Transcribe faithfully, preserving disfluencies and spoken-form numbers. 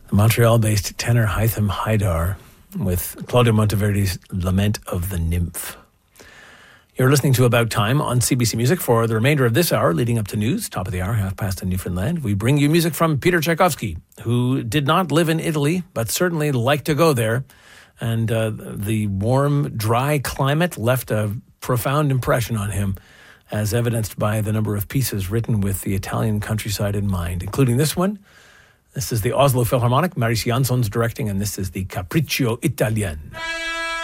the Montreal-based tenor Hytham Haidar with Claudio Monteverdi's Lament of the Nymph. You're listening to About Time on C B C Music for the remainder of this hour, leading up to news, top of the hour, half past in Newfoundland. We bring you music from Peter Tchaikovsky, who did not live in Italy, but certainly liked to go there. And uh, the warm, dry climate left a profound impression on him, as evidenced by the number of pieces written with the Italian countryside in mind, including this one. This is the Oslo Philharmonic, Marius Jansson's directing, and this is the Capriccio Italien.